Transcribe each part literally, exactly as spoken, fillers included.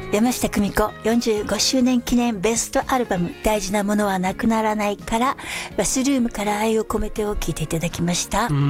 山下久美子よんじゅうごしゅうねん記念ベストアルバム大事なものはなくならないからバスルームから愛を込めてを聴いていただきました。 うん、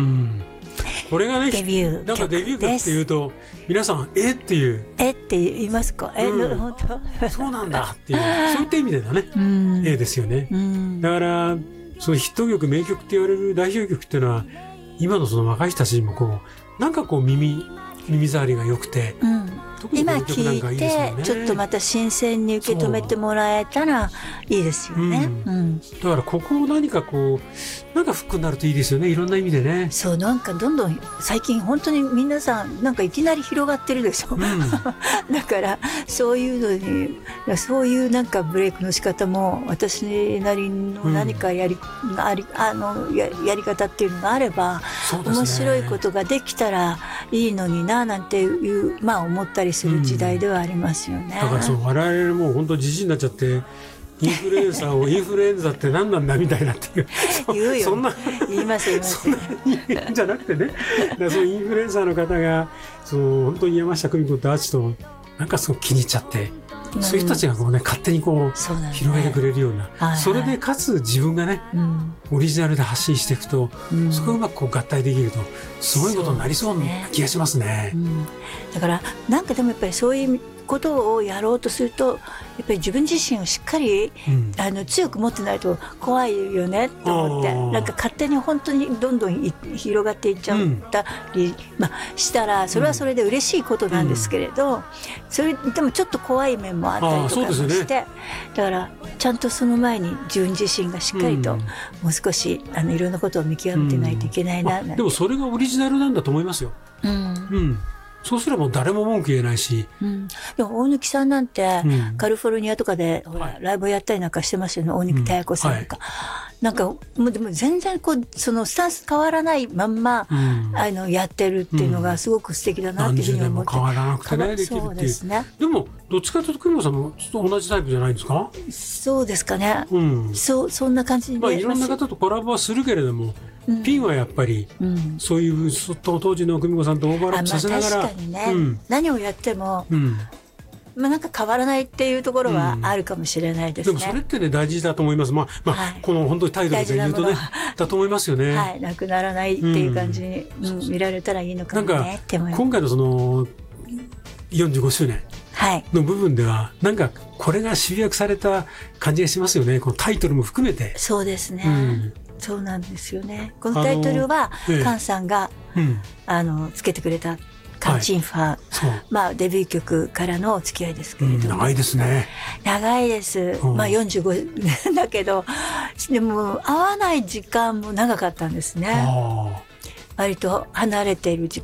これがね、 デビュー曲です。 なんかデビュー曲っていうと皆さんえっていうえって言いますか、え、うん、本当そうなんだっていうそういった意味でのね、うん、えですよね、うん、だからそのヒット曲名曲って言われる代表曲っていうのは今のその若い人たちにもこうなんかこう耳耳障りが良くて、うん、 今聞いてちょっとまた新鮮に受け止めてもらえたらいいですよね、うんうん、 だからここを何かこうなんかフックになるといいですよね、いろんな意味でね。 そう、なんかどんどん最近本当に皆さんなんかいきなり広がってるでしょ、うん、だからそういうのにそういうなんかブレイクの仕方も私なりの何かやり、うん、ありあの や, やり方っていうのがあれば、ね、面白いことができたらいいのにななんていうまあ思ったりする時代ではありますよね、うん、 だからそう我々もう本当じじいになっちゃってインフルエンサーをインフルエンザって何なんだみたいなっていう言うよそんな言います言いますそんなにじゃなくてね、だからそのインフルエンサーの方がそう本当に山下久美子とアーチとなんかすごく気に入っちゃって、うん、そういう人たちがこう、ね、勝手にこう、ね、広げてくれるような、はいはい、それでかつ自分がね、うん、オリジナルで発信していくと、うん、そこがうまくこう合体できるとすごいことになりそうな気がしますね、うん、 だからなんかでもやっぱりそういうことをやろうとするとやっぱり自分自身をしっかり、うん、あの強く持ってないと怖いよねと思って、なんか勝手に本当にどんどん広がっていっちゃったり、うんまあ、したらそれはそれで嬉しいことなんですけれど、うん、それでもちょっと怖い面もあったりとかもして、ね、だからちゃんとその前に自分自身がしっかりと、うん、もう少しあのいろんなことを見極めてないといけないな、うん、 でもそれがオリジナルなんだと思いますよ、うんうんそうすれば誰も文句言えないし、 うん、でも大貫さんなんて、うん、カリフォルニアとかでほら、はい、ライブをやったりなんかしてますよね、大貫妙子さんとか、うんはい、なんかもうでも全然こうそのスタンス変わらないまんま、うん、あのやってるっていうのがすごく素敵だなっていうふうに思って、 うん、何十年も変わらなくてねできるっていう。そうですね。でもどっちかというと久美子さんも同じタイプじゃないですか。 そうですかね、うん、そ, そんな感じで、 まあ、いろんな方とコラボはするけれどもうん、ピンはやっぱり、うん、そういう当時の久美子さんとオーバーラップさせながら、まあ、確かにね、うん、 何をやっても、うんまあ、なんか変わらないっていうところはあるかもしれないですね、うん、 でもそれってね大事だと思います、まあまあはい、この本当にタイトルで言うとねだと思いますよね、 はい、なくならないっていう感じに、うんうん、見られたらいいのかもねって思います。 今回のそのよんじゅうごしゅうねんの部分ではなんかこれが集約された感じがしますよね、このタイトルも含めて。 そうですね、うんそうなんですよね。このタイトルはカンさんが、ええうん、あのつけてくれたカンチンファー、はい、まあデビュー曲からのお付き合いですけれども、うん、 長いですね。 長いです、うん、まあよんじゅうごだけどでも会わない時間も長かったんですね。割と離れている時